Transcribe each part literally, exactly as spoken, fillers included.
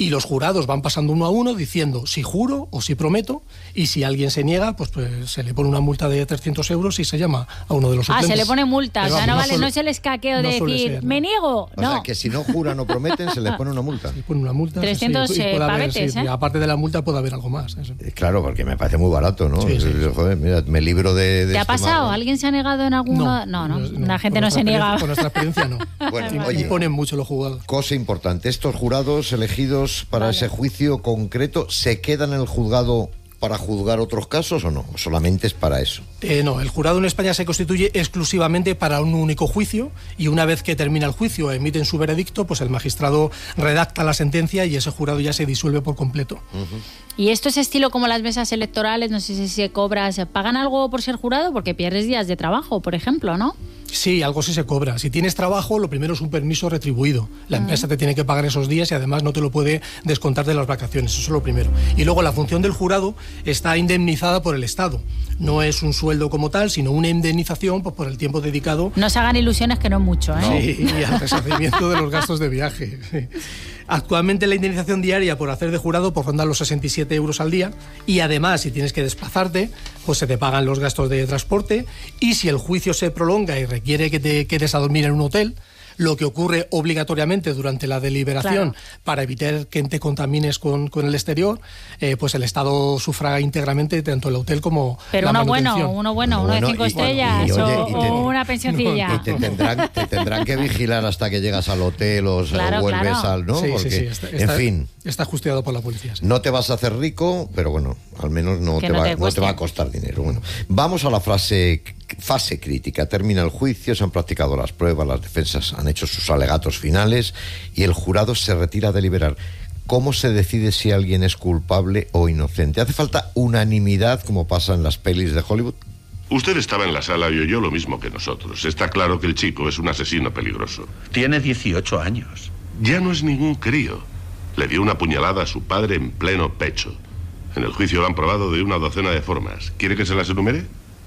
y los jurados van pasando uno a uno diciendo si juro o si prometo, y si alguien se niega, pues, pues se le pone una multa de trescientos euros y se llama a uno de los suplentes. Ah, se le pone multa, Pero, o sea, no, no vale, suele, no es el escaqueo no de decir, ser, me ¿no? niego, O no. sea, que si no juran o prometen, se les pone una multa. Se le pone una multa. trescientos sí, y puede haber, pavetes, sí, ¿eh? aparte de la multa puede haber algo más. Eso. Eh, Claro, porque me parece muy barato, ¿no? Sí, sí, sí. Joder, mira, me libro de... de ¿Te ha este pasado? marrón. ¿Alguien se ha negado en alguno? No, no, la gente no se niega. Con nuestra experiencia no. Bueno, Y oye, ponen mucho los juzgados. cosa importante, estos jurados elegidos para Vale. ese juicio concreto, ¿se quedan en el juzgado para juzgar otros casos o no? ¿Solamente es para eso? Eh, no, el jurado en España se constituye exclusivamente para un único juicio, y una vez que termina el juicio, emiten su veredicto, pues el magistrado redacta la sentencia y ese jurado ya se disuelve por completo. Uh-huh. ¿Y esto es estilo como las mesas electorales? No sé si se cobra, ¿se pagan algo por ser jurado? Porque pierdes días de trabajo, por ejemplo, ¿no? Sí, algo sí se cobra. Si tienes trabajo, lo primero es un permiso retribuido. La empresa te tiene que pagar esos días y además no te lo puede descontar de las vacaciones. Eso es lo primero. Y luego la función del jurado está indemnizada por el Estado. No es un sueldo como tal, sino una indemnización, pues, por el tiempo dedicado. No se hagan ilusiones, que no es mucho, ¿eh? Sí, y al resarcimiento de los gastos de viaje. Sí. Actualmente la indemnización diaria por hacer de jurado pues ronda los sesenta y siete euros al día, y además si tienes que desplazarte pues se te pagan los gastos de transporte, y si el juicio se prolonga y requiere que te quedes a dormir en un hotel, lo que ocurre obligatoriamente durante la deliberación, claro, para evitar que te contamines con, con el exterior, eh, pues el Estado sufraga íntegramente tanto el hotel como Pero la uno bueno, manutención. uno bueno, uno de Bueno, cinco y- estrellas, y, oye, o, y te- o una pensioncilla. Y te tendrán, te tendrán que vigilar hasta que llegas al hotel o se- Claro, vuelves claro. al... ¿no? Sí, sí, Porque, sí, está, en está- fin, está custodiado por la policía. Sí. no te vas a hacer rico, pero bueno, al menos no, Que te, no va, te no te cueste. va a costar dinero. Bueno, vamos a la frase, fase crítica. Termina el juicio, se han practicado las pruebas, las defensas han hecho sus alegatos finales y el jurado se retira a deliberar. ¿Cómo se decide si alguien es culpable o inocente? ¿Hace falta unanimidad como pasa en las pelis de Hollywood? Usted estaba en la sala y oyó lo mismo que nosotros. Está claro que el chico es un asesino peligroso. Tiene dieciocho años. Ya no es ningún crío. Le dio una puñalada a su padre en pleno pecho. En el juicio lo han probado de una docena de formas. ¿Quiere que se las enumere?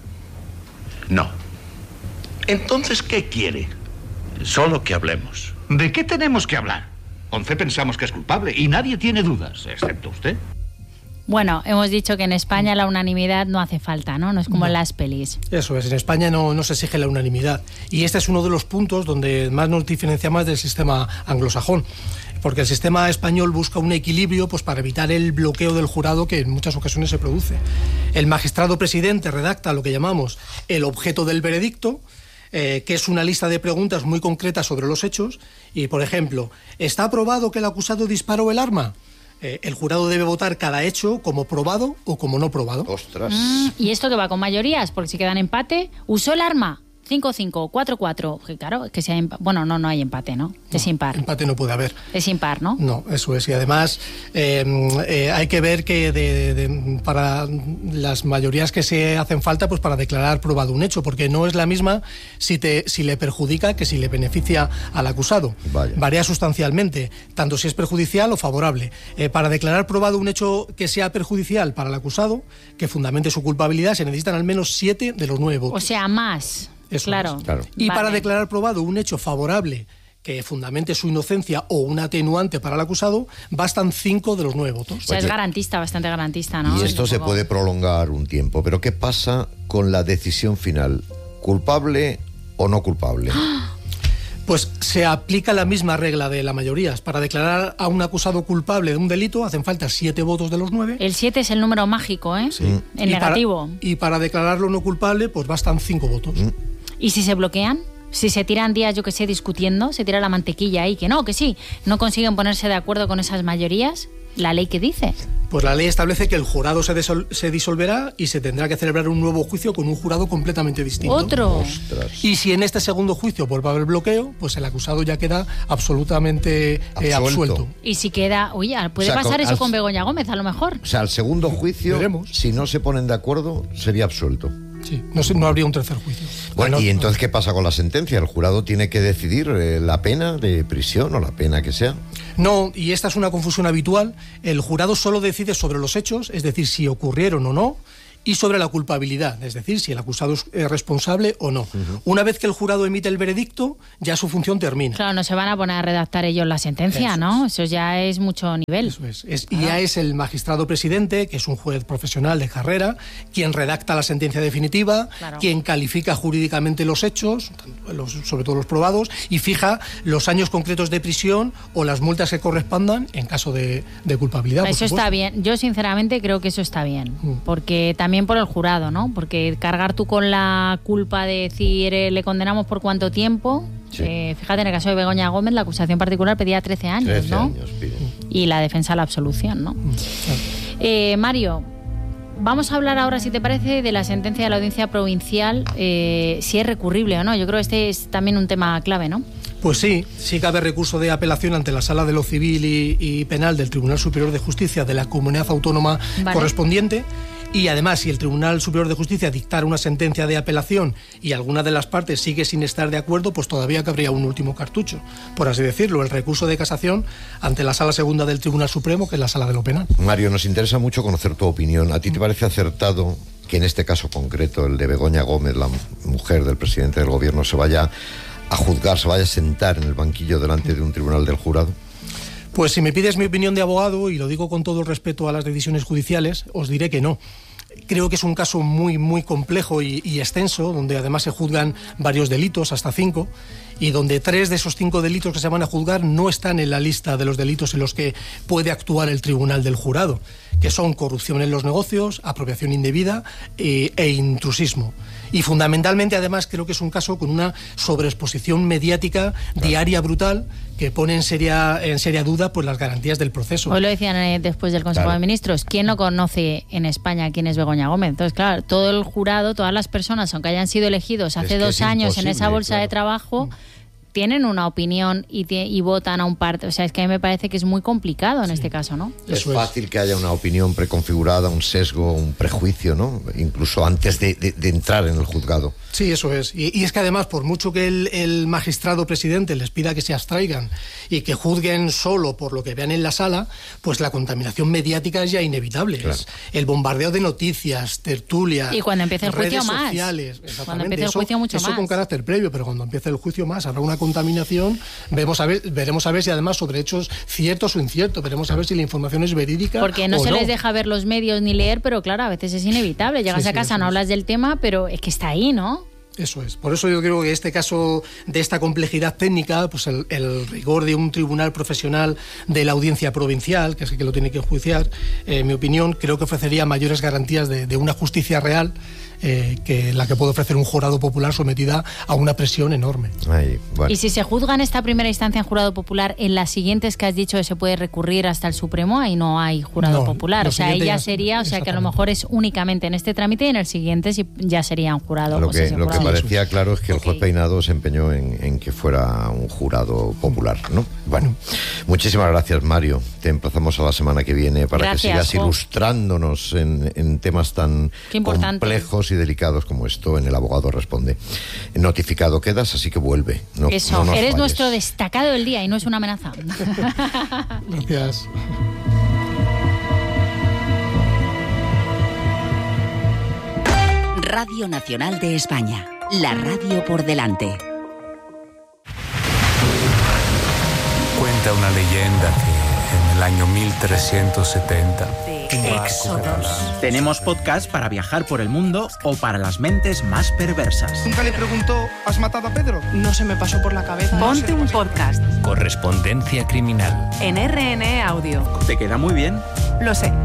No. Entonces, ¿qué quiere? Solo que hablemos. ¿De qué tenemos que hablar? Once pensamos que es culpable y nadie tiene dudas, excepto usted. Bueno, hemos dicho que en España la unanimidad no hace falta, ¿no? No es como No. en las pelis. Eso es, en España no, no se exige la unanimidad. Y este es uno de los puntos donde más nos diferenciamos del sistema anglosajón. Porque el sistema español busca un equilibrio pues, para evitar el bloqueo del jurado que en muchas ocasiones se produce. El magistrado presidente redacta lo que llamamos el objeto del veredicto, eh, que es una lista de preguntas muy concretas sobre los hechos. Y, por ejemplo, ¿está probado que el acusado disparó el arma? Eh, el jurado debe votar cada hecho como probado o como no probado. Ostras. Mm, ¿y esto que va con mayorías? Porque si quedan empate, ¿usó el arma? cinco cinco, cuatro cuatro. Claro, que sea empa- bueno, no, no hay empate, ¿no? Es No, impar. Empate no puede haber. Es impar, ¿no? No, eso es. Y además eh, eh, hay que ver que de, de, para las mayorías que se hacen falta, pues para declarar probado un hecho, porque no es la misma si, te, si le perjudica que si le beneficia al acusado. Vaya. Varía sustancialmente, tanto si es perjudicial o favorable. Eh, para declarar probado un hecho que sea perjudicial para el acusado, que fundamente su culpabilidad, se necesitan al menos siete de los nueve votos. O sea, más. Eso claro. es. Claro. Y Vale. para declarar probado un hecho favorable que fundamente su inocencia o un atenuante para el acusado, bastan cinco de los nueve votos. O sea, es Oye. garantista, bastante garantista, ¿no? Y Es esto un se poco- puede prolongar un tiempo. Pero ¿qué pasa con la decisión final? ¿Culpable o no culpable? Pues se aplica la misma regla de la mayoría. Para declarar a un acusado culpable de un delito hacen falta siete votos de los nueve. El siete es el número mágico, ¿eh? En Y para- negativo. y para declararlo no culpable, pues bastan cinco votos. ¿Y si se bloquean? Si se tiran días, yo que sé, discutiendo, se tira la mantequilla ahí, que no, que sí, no consiguen ponerse de acuerdo con esas mayorías, ¿la ley qué dice? Pues la ley establece que el jurado se, desol- se disolverá y se tendrá que celebrar un nuevo juicio con un jurado completamente distinto. ¿Otro? Ostras. Y si en este segundo juicio vuelve a haber bloqueo, pues el acusado ya queda absolutamente eh, Absuelto. absuelto. Y si queda, oye, puede O sea, pasar con- eso al- con Begoña Gómez, a lo mejor. O sea, al segundo juicio, Veremos. si no se ponen de acuerdo, sería absuelto. Sí, no, se- no habría un tercer juicio. Bueno, Bueno, ¿y entonces qué pasa con la sentencia? ¿El jurado tiene que decidir eh, la pena de prisión o la pena que sea? No, y esta es una confusión habitual. El jurado solo decide sobre los hechos, es decir, si ocurrieron o no, y sobre la culpabilidad, es decir, si el acusado es responsable o no. Uh-huh. Una vez que el jurado emite el veredicto, ya su función termina. Claro, no se van a poner a redactar ellos la sentencia, Eso ¿no? Es. Eso ya es mucho nivel. Eso es. es y ya es el magistrado presidente, que es un juez profesional de carrera, quien redacta la sentencia definitiva, claro. quien califica jurídicamente los hechos, los, sobre todo los probados, y fija los años concretos de prisión o las multas que correspondan en caso de, de culpabilidad. Eso está bien. Yo, sinceramente, creo que eso está bien. Mm. Porque también por el jurado, ¿no? Porque cargar tú con la culpa de decir eh, le condenamos por cuánto tiempo. Sí. Eh, fíjate, en el caso de Begoña Gómez, la acusación particular pedía trece años, trece ¿no? años pide. Y la defensa la absolución, ¿no? Mm. Eh, Mario, vamos a hablar ahora, si te parece, de la sentencia de la Audiencia Provincial, eh, si es recurrible o no. Yo creo que este es también un tema clave, ¿no? Pues sí, sí cabe recurso de apelación ante la Sala de lo Civil y, y Penal del Tribunal Superior de Justicia de la comunidad autónoma vale. correspondiente. Y además, si el Tribunal Superior de Justicia dictara una sentencia de apelación y alguna de las partes sigue sin estar de acuerdo, pues todavía cabría un último cartucho, por así decirlo, el recurso de casación ante la Sala Segunda del Tribunal Supremo, que es la Sala de lo Penal. Mario, nos interesa mucho conocer tu opinión. ¿A ti te parece acertado que en este caso concreto, el de Begoña Gómez, la mujer del presidente del Gobierno, se vaya a juzgar, se vaya a sentar en el banquillo delante de un tribunal del jurado? Pues si me pides mi opinión de abogado, y lo digo con todo el respeto a las decisiones judiciales, os diré que no. Creo que es un caso muy, muy complejo y, y extenso, donde además se juzgan varios delitos, hasta cinco, y donde tres de esos cinco delitos que se van a juzgar no están en la lista de los delitos en los que puede actuar el tribunal del jurado, que son corrupción en los negocios, apropiación indebida e, e intrusismo. Y fundamentalmente, además, creo que es un caso con una sobreexposición mediática claro. diaria brutal que pone en seria, en seria duda pues, las garantías del proceso. Hoy lo decían eh, después del Consejo claro. de Ministros. ¿Quién no conoce en España quién es Begoña Gómez? Entonces, claro, todo el jurado, todas las personas, aunque hayan sido elegidos hace dos años en esa bolsa claro. de trabajo, tienen una opinión y, te, y votan a un parte. O sea, es que a mí me parece que es muy complicado en sí. este caso, ¿no? Es fácil que haya una opinión preconfigurada, un sesgo, un prejuicio, ¿no? Incluso antes de, de, de entrar en el juzgado. Sí, eso es. Y, y es que además, por mucho que el, el magistrado presidente les pida que se abstraigan y que juzguen solo por lo que vean en la sala, pues la contaminación mediática es ya inevitable. Claro. Es el bombardeo de noticias, tertulias, y cuando empiece el juicio redes más. sociales. Cuando empiece el juicio eso, mucho eso más. Eso con carácter previo, pero cuando empiece el juicio más habrá una contaminación. Vemos a ver, veremos a ver si además sobre hechos ciertos o inciertos. Veremos a ver si la información es verídica. Porque no o se no. les deja ver los medios ni leer, pero claro, a veces es inevitable. Llegas sí, a casa, sí, no hablas es. del tema, pero es que está ahí, ¿no? Eso es. Por eso yo creo que este caso de esta complejidad técnica, pues el, el rigor de un tribunal profesional de la audiencia provincial, que es el que lo tiene que enjuiciar, eh, en mi opinión, creo que ofrecería mayores garantías de, de una justicia real eh, que la que puede ofrecer un jurado popular sometida a una presión enorme. Ay, bueno. Y si se juzga en esta primera instancia en jurado popular, en las siguientes que has dicho se puede recurrir hasta el Supremo, ahí no hay jurado no, popular. O sea, ahí ya sería, o sea, que a lo mejor es únicamente en este trámite y en el siguiente ya sería un jurado. Lo que, lo jurado. que parecía claro es que el okay. juez Peinado se empeñó en, en que fuera un jurado popular, ¿no? Bueno, muchísimas gracias, Mario. Te emplazamos a la semana que viene para gracias, que sigas jo. ilustrándonos en, en temas tan complejos y delicados como esto en El Abogado Responde. Notificado quedas, así que vuelve. No, Eso, no eres falles. Nuestro destacado del día y no es una amenaza. Gracias. Radio Nacional de España, la radio por delante. Cuenta una leyenda que en el año mil trescientos setenta... Éxodos. Tenemos podcast para viajar por el mundo o para las mentes más perversas. Nunca le preguntó, ¿has matado a Pedro? No se me pasó por la cabeza. Ponte no un podcast. Correspondencia criminal. En R N E Audio. ¿Te queda muy bien? Lo sé.